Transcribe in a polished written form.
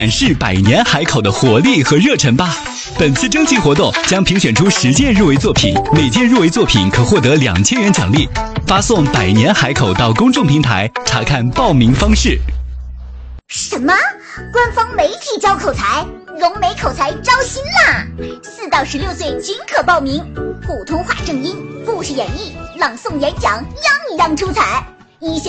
展示百年海口的活力和热忱吧！本次征集活动将评选出10件入围作品，每件入围作品可获得2000元奖励。发送“百年海口”到公众平台查看报名方式。 什么？官方媒体招口才，融媒口才招新啦！4到16岁均可报名，普通话正音、故事演绎、朗诵演讲，样样出彩。一线